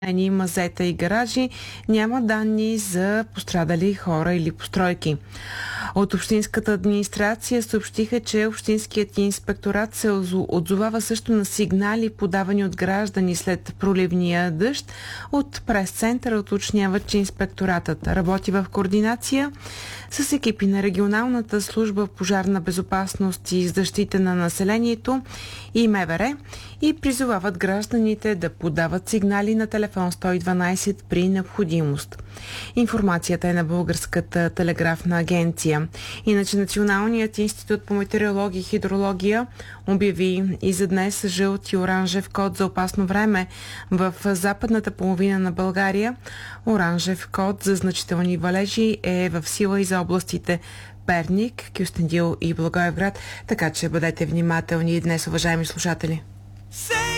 мазета и гаражи. Няма данни за пострадали хора или постройки. От Общинската администрация съобщиха, че Общинският инспекторат се отзовава също на сигнали, подавани от граждани след проливния дъжд. От прес-центъра уточняват, че инспекторатът работи в координация с екипи на Регионалната служба пожарна безопасност и защита на населението и МВР и призовават гражданите да подават сигнали на телефон 112 при необходимост. Информацията е на Българската телеграфна агенция. Иначе Националният институт по метеорология и хидрология обяви и за днес жълт и оранжев код за опасно време в западната половина на България. Оранжев код за значителни валежи е в сила и за областите Перник, Кюстендил и Благоевград, така че бъдете внимателни днес, уважаеми слушатели.